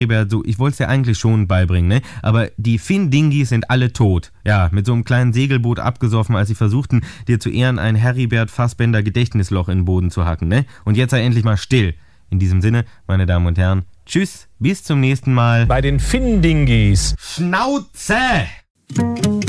So, ich wollte es ja eigentlich schon beibringen, ne? Aber die Finn-Dingis sind alle tot. Ja, mit so einem kleinen Segelboot abgesoffen, als sie versuchten, dir zu Ehren ein Heribert Fassbender Gedächtnisloch in den Boden zu hacken, ne? Und jetzt sei endlich mal still. In diesem Sinne, meine Damen und Herren, tschüss, bis zum nächsten Mal. Bei den Finn-Dingis. Schnauze!